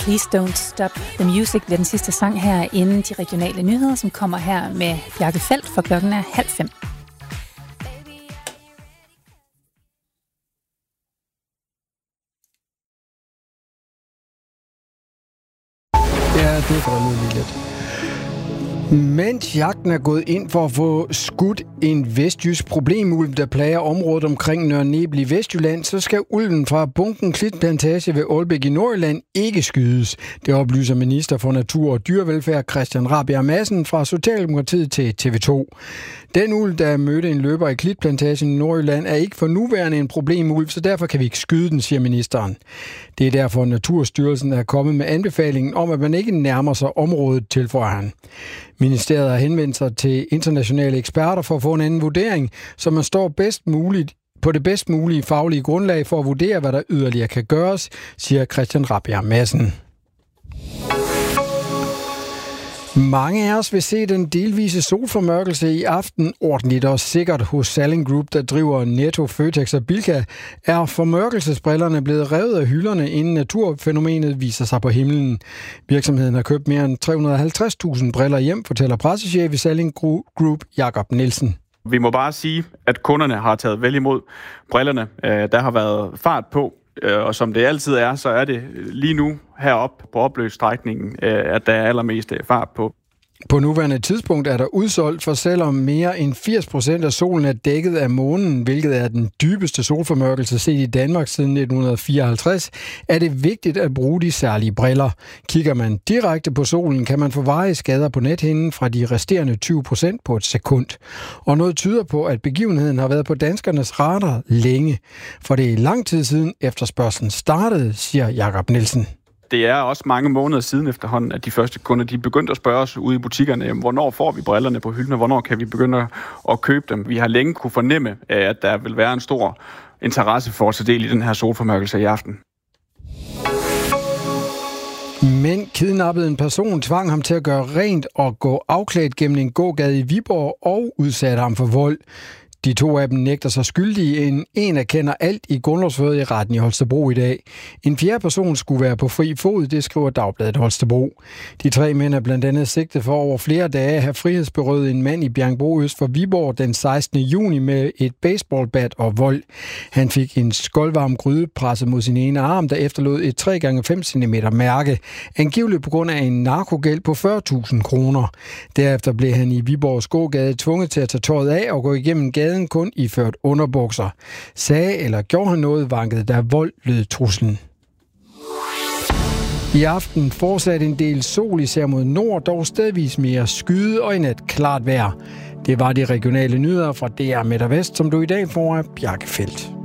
Please Don't Stop the Music bliver den sidste sang her inden de regionale nyheder, som kommer her med Bjarke Feldt, for klokken er 4:30. Ja, det går lige lidt. Mens jagten er gået ind for at få skudt en vestjysk problemulv, der plager området omkring Nørre Nebel i Vestjylland, så skal ulven fra Bunken Klitplantage ved Aalbæk i Nordjylland ikke skydes. Det oplyser minister for natur og dyrevelfærd Christian Rabjerg Madsen fra Socialdemokratiet til TV2. Den ulv, der mødte en løber i Klitplantagen i Nordjylland, er ikke for nuværende en problemulv, så derfor kan vi ikke skyde den, siger ministeren. Det er derfor, Naturstyrelsen er kommet med anbefalingen om, at man ikke nærmer sig området, tilføjer han. Ministeriet har henvendt sig til internationale eksperter for at få en anden vurdering, så man står på det bedst mulige faglige grundlag for at vurdere, hvad der yderligere kan gøres, siger Christian Rabjerg Madsen. Mange af os vil se den delvise solformørkelse i aften ordentligt og sikkert hos Salling Group, der driver Netto, Føtex og Bilka. Er formørkelsesbrillerne blevet revet af hylderne, inden naturfænomenet viser sig på himlen? Virksomheden har købt mere end 350.000 briller hjem, fortæller pressechef i Salling Group, Jakob Nielsen. Vi må bare sige, at kunderne har taget vel imod brillerne. Der har været fart på, og som det altid er, så er det lige nu heroppe på opløbsstrækningen, at der er allermest fart på. På nuværende tidspunkt er der udsolgt, for selvom mere end 80% af solen er dækket af månen, hvilket er den dybeste solformørkelse set i Danmark siden 1954, er det vigtigt at bruge de særlige briller. Kigger man direkte på solen, kan man få varige skader på nethinden fra de resterende 20% på et sekund. Og noget tyder på, at begivenheden har været på danskernes radar længe. For det er lang tid siden efterspørgslen startede, siger Jakob Nielsen. Det er også mange måneder siden efterhånden, at de første kunder de begyndte at spørge os ude i butikkerne, hvornår får vi brillerne på hylden, og hvornår kan vi begynde at købe dem. Vi har længe kunne fornemme, at der vil være en stor interesse for at tage del i den her solformørkelse i aften. Mænd kidnappede en person, tvang ham til at gøre rent og gå afklædt gennem en gågade i Viborg og udsatte ham for vold. De to af dem nægter sig skyldige. En erkender alt i grundlovsforhøret i retten i Holstebro i dag. En fjerde person skulle være på fri fod, det skriver Dagbladet Holstebro. De tre mænd er blandt andet sigtet for over flere dage at have frihedsberøvet en mand i Bjerringbro øst for Viborg den 16. juni med et baseballbat og vold. Han fik en skoldvarm gryde presset mod sin ene arm, der efterlod et 3x5 cm mærke, angiveligt på grund af en narkogæld på 40.000 kroner. Derefter blev han i Viborgs gågade tvunget til at tage tøjet af og gå igennem gaden kun iført underbukser. Sagde eller gjorde han noget, vankede der vold, lød truslen. I aften fortsatte en del sol især mod nord, dog stedvis mere skyde og i nat klart vejr. Det var de regionale nyheder fra DR Midt og Vest, som du i dag får af Bjarke Feldt.